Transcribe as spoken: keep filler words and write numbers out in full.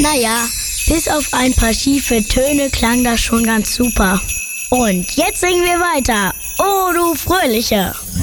Naja, bis auf ein paar schiefe Töne klang das schon ganz super. Und jetzt singen wir weiter. Oh, du Fröhliche!